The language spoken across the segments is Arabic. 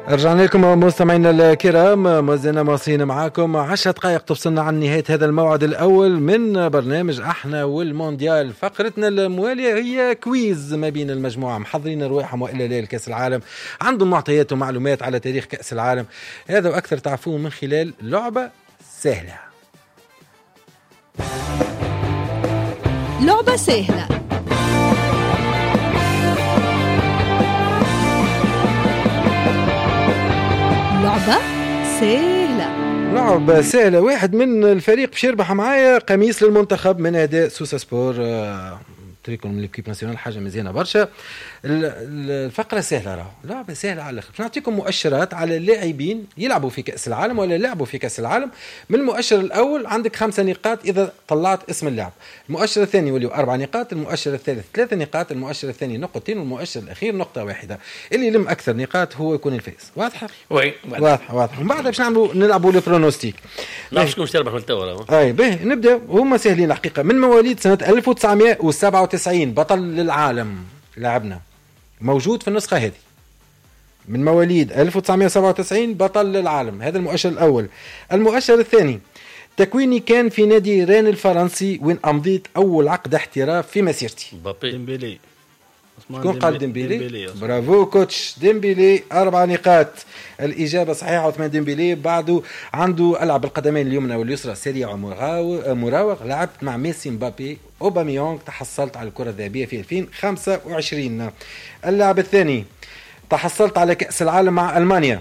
رجعنا لكم مستمعينا الكرام، ما زلنا مواصلين معاكم 10 دقائق تفصلنا عن نهاية هذا الموعد الأول من برنامج احنا والمونديال. فقرتنا الموالية هي كويز ما بين المجموعة، محضرين رواحهم وإلا لا لكأس العالم، عندهم معطيات ومعلومات على تاريخ كأس العالم، هذا وأكثر تعرفوه من خلال لعبة سهلة. لعبة سهلة. لعبة سهلة. واحد من الفريق باش يربح معايا قميص للمنتخب من أداء سوسة سبور، تريكم من الكيب ناسيونال، حاجة مزيانة برشا. الفقرة سهلة، راهو لعبة سهلة على الآخر. باش نعطيكم مؤشرات على اللاعبين يلعبوا في كأس العالم ولا لعبوا في كأس العالم. من المؤشر الأول عندك 5 نقاط إذا طلعت اسم اللاعب، المؤشر الثاني وليو 4 نقاط، المؤشر الثالث 3 نقاط، المؤشر الثاني 2 نقطتين، والمؤشر الأخير 1 نقطة. اللي يلم أكثر نقاط هو يكون الفائز. واضحة؟ وي واضحة. ومن بعد باش نلعبوا البرونوستيك. نعرف شكون تربح من التوا. اي به نبدا، هما سهلين الحقيقه. من مواليد سنه 1997 بطل للعالم لاعبنا موجود في النسخه هذه. من مواليد 1997 بطل للعالم، هذا المؤشر الاول. المؤشر الثاني، تكويني كان في نادي رين الفرنسي وين امضيت اول عقد احتراف في مسيرتي. ديمبيلي. شكون قال ديمبيلي؟ برافو كوتش ديمبيلي، 4 نقاط. الإجابة صحيحة. عثمان ديمبيلي بعده عنده ألعب بالقدمين اليمنى واليسرى، سريع ومراوغ. لعبت مع ميسي، مبابي، أوباميونغ. تحصلت على الكرة الذهبية في 2025. اللاعب الثاني، تحصلت على كأس العالم مع ألمانيا.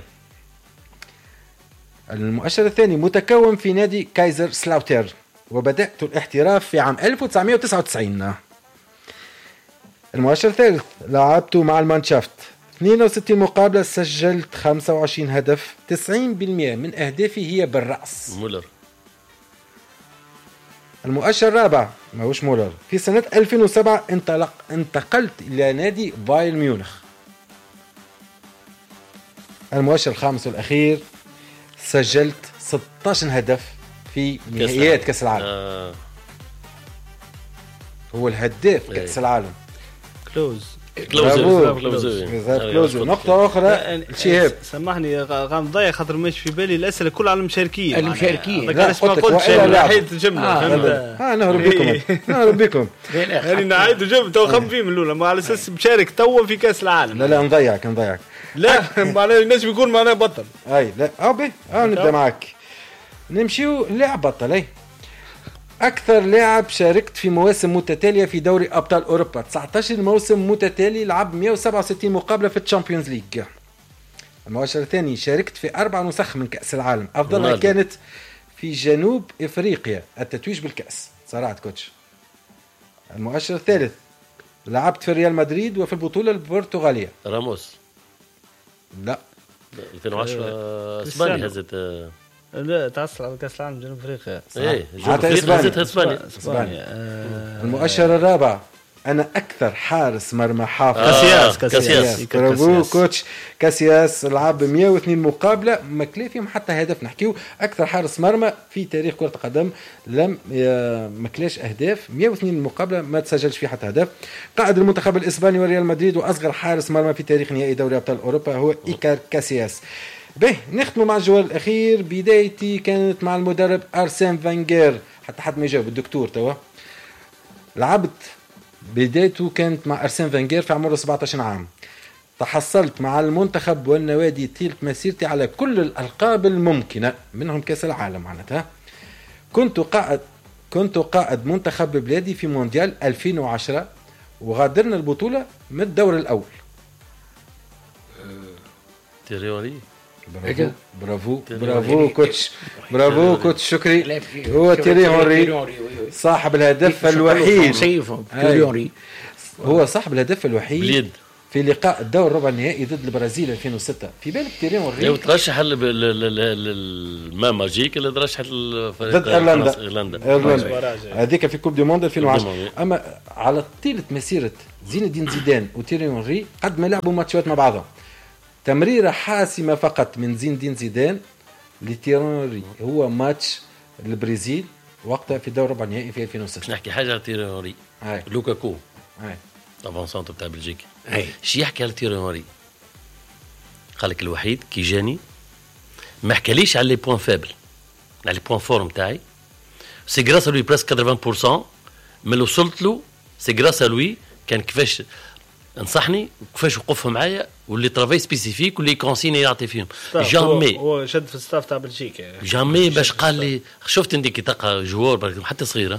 المؤشر الثاني، متكون في نادي كايزر سلاوتر وبدأت الاحتراف في عام 1999. المؤشر الثالث، لعبت مع المانشافت 62 مقابلة، سجلت 25 هدف، 90% من أهدافي هي بالرأس. مولر. المؤشر الرابع، ماهوش مولر، في سنة 2007 انتقلت إلى نادي بايرن ميونخ. المؤشر الخامس والأخير، سجلت 16 هدف في نهائيات كأس العالم. هو الهداف كأس العالم. كلوز. نقطة أخرى شهاب. سامحني غام ضيع خاطر ماشي في بالي الأسئلة كل على المشاركين. لا قلت نحيد الجملة. نهرب بكم. يعني نعيد جملة تو خم فيه من الأولى، ما على أساس مشارك تو في كأس العالم. لا نضيعك. لا معناه الناس بيكون معناه بطل. أي لا نبدأ معك. نمشيو لاعب بطل. أكثر لاعب شاركت في مواسم متتالية في دوري أبطال أوروبا، 19 موسم متتالي، لعب 167 مقابلة في الشامبيونز ليج. المؤشر الثاني، شاركت في 4 نسخ من كأس العالم، أفضلها كانت في جنوب إفريقيا، التتويج بالكأس. صراحة كوتش. المؤشر الثالث، لعبت في ريال مدريد وفي البطولة البرتغالية. راموس. لا 2010 اسبانيا هزت. لا تعصر على كأس العالم جنوب أفريقيا. حتى إسبانيا. المؤشر الرابع، أنا أكثر حارس مرمى حافظ. كاسياس. برافو كوتش. كاسياس لعب 102 مقابلة، ما كلا فيهم حتى هدف. نحكيو أكثر حارس مرمى في تاريخ كرة القدم، لم مكلاش أهداف، 102 مقابلة ما تسجلش فيه حتى هدف. قائد المنتخب الإسباني وريال مدريد، وأصغر حارس مرمى في تاريخ نهائي دوري أبطال أوروبا هو إيكار كاسياس. به نختم مع الجوال الأخير. بدايتي كانت مع المدرب أرسين فانغير، حتى حد ما يجاوب الدكتور توا. لعبت بدايته كانت مع أرسين فانغير في عمر 17 عام. تحصلت مع المنتخب والنوادي طيلة مسيرتي على كل الألقاب الممكنة، منهم كأس العالم معناتها. كنت قائد منتخب بلادي في مونديال 2010، وغادرنا البطولة من الدور الأول. تيريوري. برافو كوتش شكري. هو تيري هنري صاحب الهدف الوحيد. هو صاحب الهدف الوحيد في لقاء الدور ربع النهائي ضد البرازيل 2006. في بالك تيري هنري ترشح الماجيك اللي ترشح ضد ايرلندا هذيك في كوب دي موند 2010. اما على طيلة مسيرة زين الدين زيدان وتيري هنري قد ما لعبوا ماتشات مع بعضهم، تمريرة حاسمة فقط من زين الدين زيدان لتيري هو ماتش البرازيل وقتها في دور ربع النهائي في 2006. باش نحكي حاجة على تيري لوكاكو طبعا سانتو بتاع بلجيكا. شي يحكي على تيري قال لك الوحيد كي جاني ما حكاليش على لي بوين فابل، على لي بوين فور نتاعي. سي غراس لوي بريسك 80% من اللي وصلت له، سي غراس لوي كان كيفاش نصحني وكيفاش وقف معايا واللي ترافاي سبيسيفيك واللي كونسيني يعطي فيهم. جامي هو شد في الستاف تاع بلجيكا جامي باش قال لي شفت انت كي تلقى جوار حتى صغيره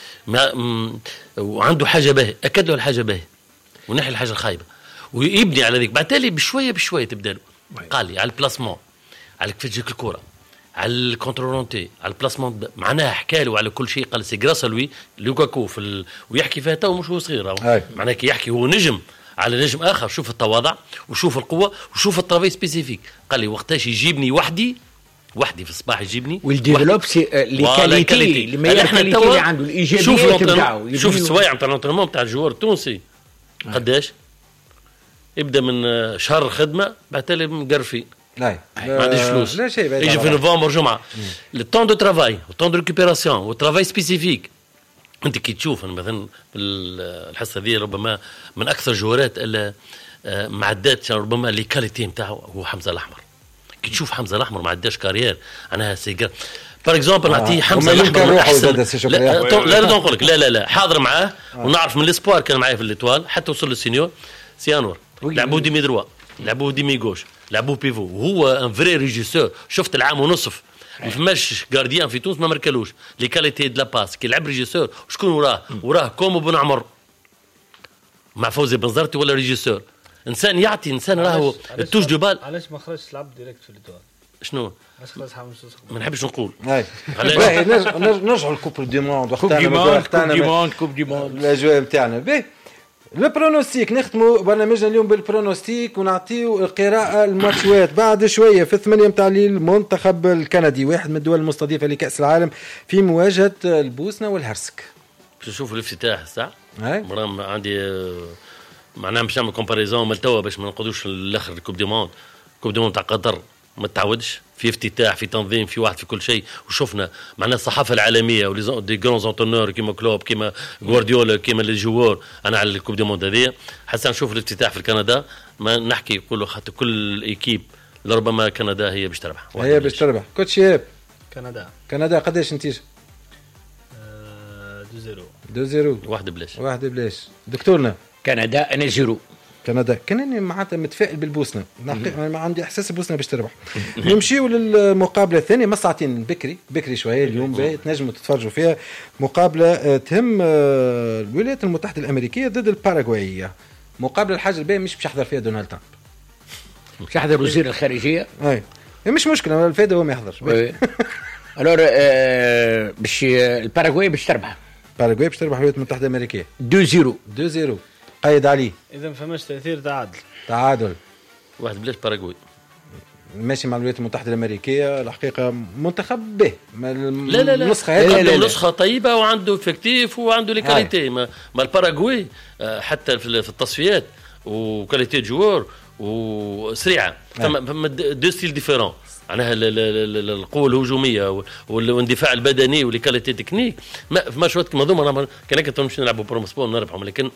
وعنده حاجه باهيه اكد له الحاجه باهيه ونحي الحاجه الخايبه ويبني على ذيك. بعد تالي بشويه بشويه تبدا له. قال لي على البلاسمون، على كيفاش تجيك الكره، على الكونترولونتي، على البلاسمون معناها حكى له على كل شيء. قال سي غراس لوي لوكاكو ويحكي فيها تو مش هو صغير معناها كي يحكي هو نجم على نجم اخر. شوف التواضع وشوف القوه وشوف الترافي سبيسيفيك. قال لي وقتاش يجيبني وحدي في الصباح يجيبني والديفلوب سي لي كاليتي اللي عنده الايجابيه تبعه. شوف السوايع نتاع الانترينمون نتاع الجوار التونسي قداش يبدا من شهر الخدمه بعد تالي مقرفين ما عنديش فلوس. لا شيء يجي في نوفمبر جمعه لو طون دو ترافاي وطون دو ريكوبيراسيون وترافاي سبيسيفيك. انت كي تشوف مثلا الحصه هذه ربما من اكثر جوارات الا ما عدات ربما لي كاليتي نتاعو هو حمزه الاحمر. كي تشوف حمزه الاحمر ما عداش كارير انا سيجار بار اكزومبل نعطيه حمزه الاحمر احسن. لا نقول لك لا حاضر معاه ونعرف من الاسبوار كان معايا في الاتوال حتى وصل للسينيور سي انور. لعبوه ديمي دروا، لعبوه ديمي غوش، لعبوه بيفو. وهو ان فري ريجيسور. شفت العام ونصف ما فماش جارديان في تونس ما مركلوش لي كاليتي دو لا باس كي لعب ريجيسور. شكون وراه كومو بن عمر مع فوزي بنزرتي ولا ريجيسور. انسان يعطي انسان راهو التوش دو بال. علاش ما خرجش لعب ديريكت في الاتوال؟ شنو علاش خرج حامل ما نحبش نقول. نرجعوا الكوب دي موند كوب دي موند الاجواء نتاعنا باهي. البرونوستيك نختموا برنامجنا اليوم بالبرونوستيك ونعطيو القراءة الماتشات بعد شوية. في 8 متاع الليل المنتخب الكندي واحد من الدول المستضيفة لكأس العالم في مواجهة البوسنة والهرسك. باش نشوفوا الافتتاح الساعة مرام عندي معناها مش نعمل كومباريزون من توا باش ما نقعدوش الاخر الكوب دي موند. الكوب دي موند تاع قطر ما تعودش في افتتاح في تنظيم في واحد في كل شيء. وشفنا معناها الصحافه العالميه ولي دي غران زونتونور كيما كلوب كيما غوارديولا كيما لي جوور. انا على الكوب دي موند هذه حتى نشوف الافتتاح في كندا ما نحكي يقولوا حتى كل ايكيب لربما كندا هي باش تربح. هي باش تربح. كوتش شياب كندا قداش نتيجه؟ 2-0 واحد بلاش. دكتورنا كندا انا 0. كندا كانني معناتها متفائل بالبوسنه. ما عندي احساس البوسنه باش تربح. نمشيو للمقابله الثانيه ما ساعتين بكري شويه اليوم باهي تنجموا تتفرجوا فيها. مقابله تهم الولايات المتحده الامريكيه ضد الباراغواي. مقابله الحاجه الباهيه مش باش يحضر فيها دونالد ترامب. مش يحضر وزير الخارجيه. مش مشكله الفائده هو ما يحضرش. الور باش الباراغواي باش تربح. الولايات المتحده الامريكيه 2-0 قيد عليه. اذا ما فماش تاثير تعادل واحد بلاش باراغواي ماشي مع الولايات المتحده الامريكيه. الحقيقه منتخب به لا عنده نسخه طيبه وعنده افكتيف وعنده لي كاليتي. ما الباراغواي حتى في التصفيات وكاليتي جوار وسريعه فما دو ستيل ديفيرون. معناها القوه الهجوميه والاندفاع البدني والكاليتي تكنيك ما شويه كما ذوما كان كنت نمشي نلعبوا بروموسبون نربحهم. لكن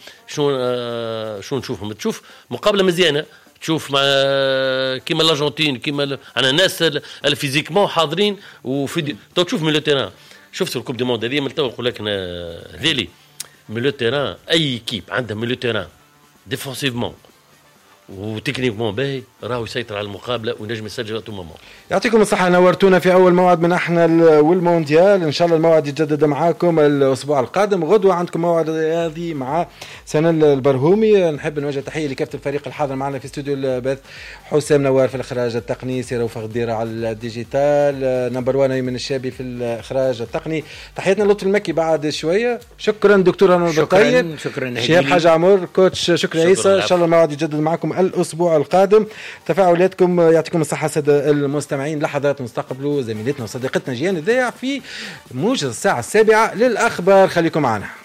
شو نشوفهم تشوف مقابله مزيانه. تشوف مع كيما الارجنتين كيما انا ناس الفيزيكمون حاضرين وفي تشوف من لو تيران. شفت الكوب دي موند هذه من تو نقول لك ذيلي من لو تيران اي كيب عندها من لو تيران ديفونسيفمون وتكنيكمون باهي راهو يسيطر على المقابله ونجم يسجل تو مومون. يعطيكم الصحه نورتونا في اول موعد من احنا والمونديال. ان شاء الله الموعد يتجدد معاكم الاسبوع القادم. غدوه عندكم موعد رياضي مع سنن البرهومي. نحب نوجه تحيه لكافه الفريق الحاضر معنا في استوديو البث. حسام نوار في الاخراج التقني، سير وفخ الديره على الديجيتال، نمبر 1 من الشابي في الاخراج التقني. تحياتنا لطفي المكي بعد شويه. شكرا دكتور انور بالطيب. شكرا شيخ حاج عمر كوتش. شكرا عيسى. ان شاء الله الموعد يتجدد معكم الأسبوع القادم. تفاعلاتكم يعطيكم الصحة سادة المستمعين. لحظات نستقبلوا زميلتنا وصديقتنا جيان الذايع في موجز الساعة 7 للأخبار. خليكم معنا.